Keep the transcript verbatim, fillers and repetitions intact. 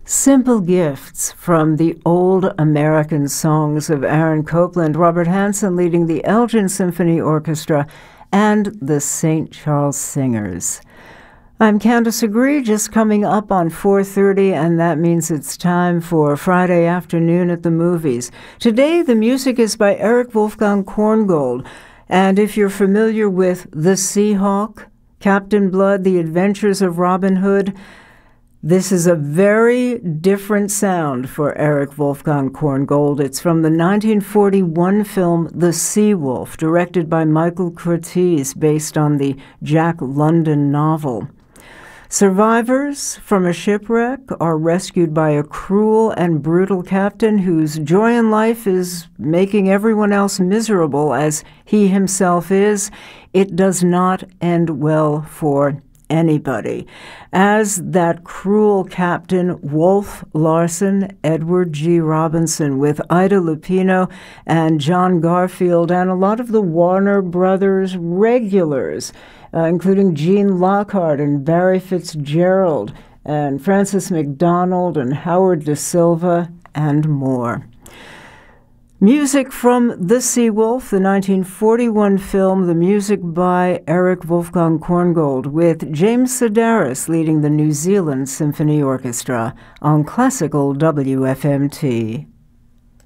Simple Gifts from the Old American Songs of Aaron Copland, Robert Hansen leading the Elgin Symphony Orchestra, and the Saint Charles Singers. I'm Candace Agree, just coming up on four thirty, and that means it's time for Friday Afternoon at the Movies. Today, the music is by Erich Wolfgang Korngold, and if you're familiar with The Seahawk, Captain Blood, The Adventures of Robin Hood, this is a very different sound for Erich Wolfgang Korngold. It's from the nineteen forty-one film The Seawolf, directed by Michael Curtiz, based on the Jack London novel. Survivors from a shipwreck are rescued by a cruel and brutal captain whose joy in life is making everyone else miserable as he himself is. It does not end well for anybody. As that cruel captain, Wolf Larson, Edward G. Robinson, with Ida Lupino and John Garfield, and a lot of the Warner Brothers regulars, uh, including Gene Lockhart and Barry Fitzgerald, and Francis McDonald and Howard Da Silva, and more. Music from The Seawolf, the nineteen forty-one film, the music by Erich Wolfgang Korngold, with James Sedaris leading the New Zealand Symphony Orchestra on Classical W F M T.